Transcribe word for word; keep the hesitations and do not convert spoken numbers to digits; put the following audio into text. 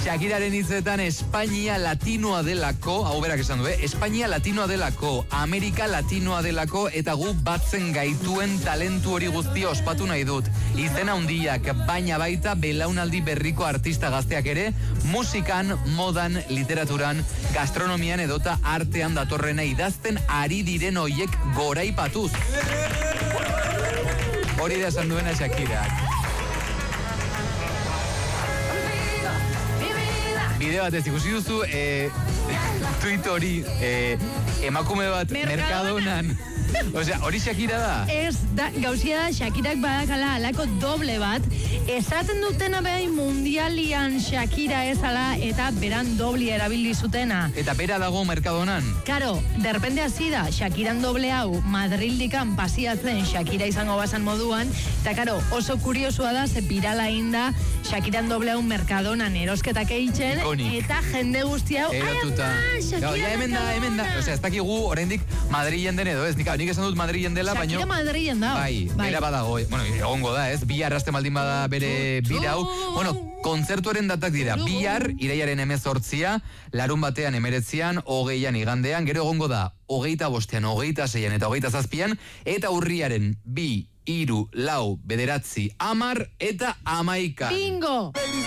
Shakiraren hitzetan Espainia latinoa delako, hau berak esan du, eh? Espainia latinoa delako, Amerika latinoa delako, eta gu batzen gaituen talentu hori guztia ospatu nahi dut. Izena handiak, baina baita belaunaldi berriko artista gazteak ere, musikan, modan, literaturan, gastronomian edota artean datorrena idazten ari diren hoiek goraipatuz. Hori da esan duena Shakirak. Bideo bat ez ikusi duzu, eh, tweet hori, eh, emakume bat Mercadonan. Osea, hori Shakira da? Ez, da, gauzia da, Shakirak badakala alako doble bat, esaten dutena behin mundialian Shakira ezala eta beran doble erabili zutena. Eta bera dago Mercadonan? Karo, derrepende hasi da, Shakiran doble hau Madrildikan pasiatzen Shakira izango bazan moduan, eta karo, oso kuriosua da, ze pirala inda Shakiran doble hau Mercadonan erosketak eitzen, eta jende guzti hau, Eratuta. Shakira ja, hemen da, hemen da, osea, ez dakigu oraindik Madrilen den edo, ez, nik, nik esan dut Madrilen dela, baina... Shakira Madrilen da. Bai, bai, bera badago, bueno, egongo da, ez, bi arraste maldin bada bere bira hau, bueno, kontzertuaren datak dira, bihar, iraiaren hemezortzia, larun batean emeretzian, hogeian igandean, gero egongo da, hogeita bostean, hogeita seian eta hogeita zazpian, eta urriaren bi, hiru, lau, bederatzi, amar eta amaika. Bingo!